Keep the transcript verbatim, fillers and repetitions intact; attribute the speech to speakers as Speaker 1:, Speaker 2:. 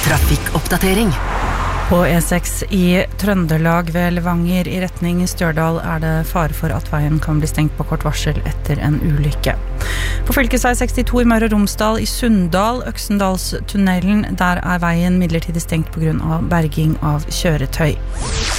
Speaker 1: Trafikkoppdatering.
Speaker 2: På E seks i Trøndelag ved Levanger i retning Stjørdal er det fare for at veien kan bli stengt på kort varsel etter en ulykke. På fylkesvei sekstito i Møre og Romsdal i Sunndal, Øksendalstunnelen, der er veien midlertidig stengt på grunn av berging av kjøretøy.